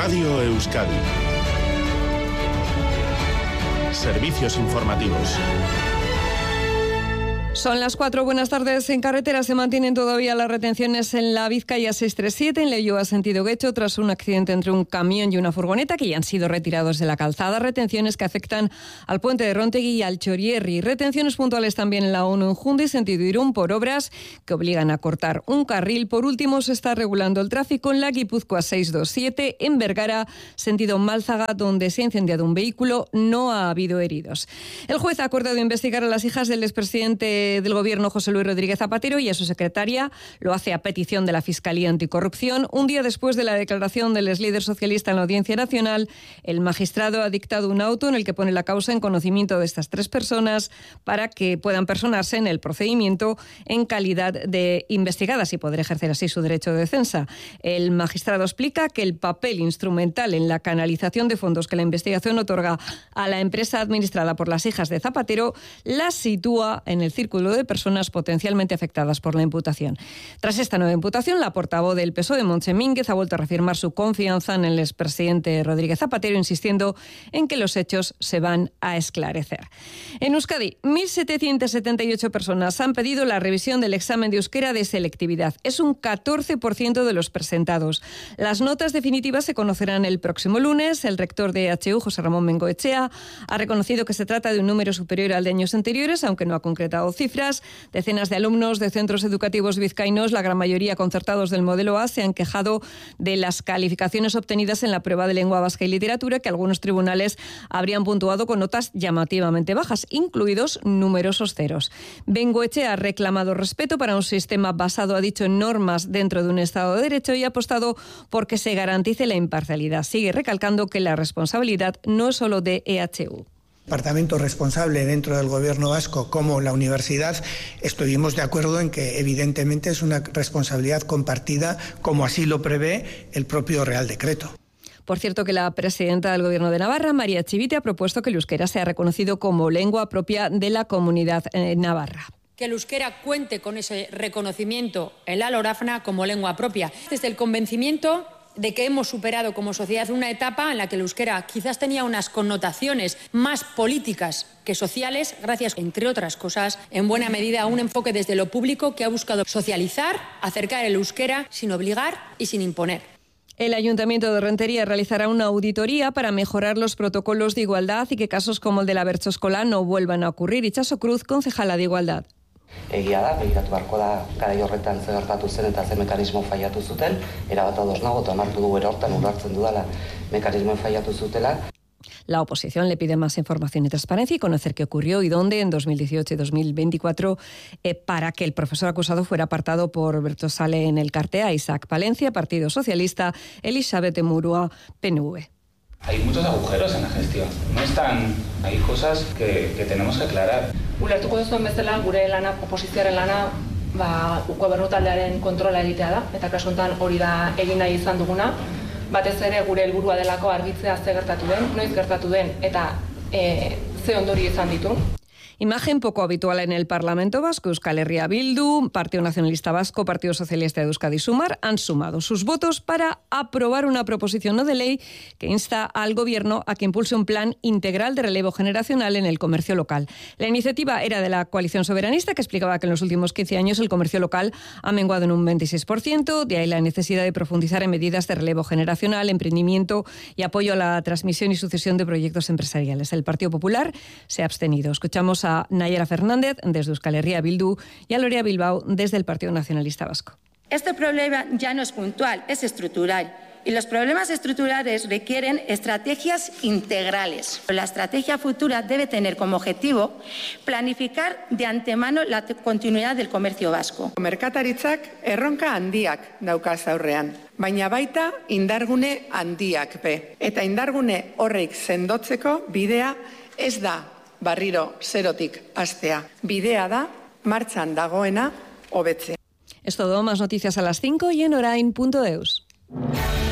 Radio Euskadi. Servicios informativos. Son las 4, buenas tardes. En carretera se mantienen todavía las retenciones en la Vizcaya 637, en Leioa sentido Guecho, tras un accidente entre un camión y una furgoneta que ya han sido retirados de la calzada. Retenciones que afectan al puente de Rontegui y al Chorierri. Retenciones puntuales también en la ONU en Jundiz, sentido Irún, por obras que obligan a cortar un carril. Por último, se está regulando el tráfico en la Guipúzcoa 627, en Vergara, sentido Málzaga, donde se ha incendiado un vehículo. No ha habido heridos. El juez ha acordado investigar a las hijas del expresidente del Gobierno, José Luis Rodríguez Zapatero, y a su secretaria. Lo hace a petición de la Fiscalía Anticorrupción. Un día después de la declaración del exlíder socialista en la Audiencia Nacional, el magistrado ha dictado un auto en el que pone la causa en conocimiento de estas tres personas para que puedan personarse en el procedimiento en calidad de investigadas y poder ejercer así su derecho de defensa. El magistrado explica que el papel instrumental en la canalización de fondos que la investigación otorga a la empresa administrada por las hijas de Zapatero las sitúa en el círculo de personas potencialmente afectadas por la imputación. Tras esta nueva imputación, la portavoz del PSOE, Montse Mínguez, ha vuelto a reafirmar su confianza en el expresidente Rodríguez Zapatero, insistiendo en que los hechos se van a esclarecer. En Euskadi, 1.778 personas han pedido la revisión del examen de euskera de selectividad. Es un 14% de los presentados. Las notas definitivas se conocerán el próximo lunes. El rector de EHU, José Ramón Bengoechea, ha reconocido que se trata de un número superior al de años anteriores, aunque no ha concretado cifras. Decenas de alumnos de centros educativos vizcaínos, la gran mayoría concertados del modelo A, se han quejado de las calificaciones obtenidas en la prueba de lengua vasca y literatura, que algunos tribunales habrían puntuado con notas llamativamente bajas, incluidos numerosos ceros. Bengoechea ha reclamado respeto para un sistema basado, ha dicho, en normas dentro de un Estado de Derecho y ha apostado por que se garantice la imparcialidad. Sigue recalcando que la responsabilidad no es solo de EHU. Departamento responsable dentro del Gobierno vasco como la universidad, estuvimos de acuerdo en que evidentemente es una responsabilidad compartida, como así lo prevé el propio Real Decreto. Por cierto, que la presidenta del Gobierno de Navarra, María Chivite, ha propuesto que el euskera sea reconocido como lengua propia de la comunidad navarra. Que el euskera cuente con ese reconocimiento en la LORAFNA como lengua propia. Desde el convencimiento de que hemos superado como sociedad una etapa en la que el euskera quizás tenía unas connotaciones más políticas que sociales, gracias, entre otras cosas, en buena medida a un enfoque desde lo público que ha buscado socializar, acercar el euskera sin obligar y sin imponer. El Ayuntamiento de Rentería realizará una auditoría para mejorar los protocolos de igualdad y que casos como el de la Bertsoskola no vuelvan a ocurrir. Itxaso Cruz, concejala de Igualdad. Egia da, begiratu beharko da garai horretan zer gertatu zen eta ze mekanismo faiatu zuten, erabat ados nago, eta onartu dugu ere hortan urratzen dudala mekanismoen faiatu zutela. La oposición le pide más información y transparencia y conocer qué ocurrió y dónde en 2018 y 2024 para que el profesor acusado fuera apartado por Bertsozale en el Cartea. Isaac Palencia, Partido Socialista, Elizabeth Murua, PNV. Hay muchos agujeros en la gestión. No están, hay cosas que tenemos que aclarar. Ulertuko duzuen bezala, gure lana, oposizioaren lana, gobernu taldearen kontrola egitea da, eta kasu honetan hori da egin nahi izan duguna. Batez ere gure helburua delako argitzea ze gertatu den, noiz gertatu den eta ze ondorio izan ditu. Imagen poco habitual en el Parlamento Vasco. Euskal Herria Bildu, Partido Nacionalista Vasco, Partido Socialista de Euskadi y Sumar han sumado sus votos para aprobar una proposición no de ley que insta al Gobierno a que impulse un plan integral de relevo generacional en el comercio local. La iniciativa era de la coalición soberanista, que explicaba que en los últimos 15 años el comercio local ha menguado en un 26%, de ahí la necesidad de profundizar en medidas de relevo generacional, emprendimiento y apoyo a la transmisión y sucesión de proyectos empresariales. El Partido Popular se ha abstenido. Escuchamos a Nayara Fernández desde Euskal Herria Bildu y a Lorea Bilbao desde el Partido Nacionalista Vasco. Este problema ya no es puntual, es estructural. Y los problemas estructurales requieren estrategias integrales. La estrategia futura debe tener como objetivo planificar de antemano la continuidad del comercio vasco. Merkataritzak erronka handiak daukaz aurrean, baina baita indargune handiak be. Eta indargune horreik sendotzeko bidea ez da barriro zerotik hastea. Bidea da martxan dagoena hobetzea. Es todo, más noticias a las 5 y en orain.eus.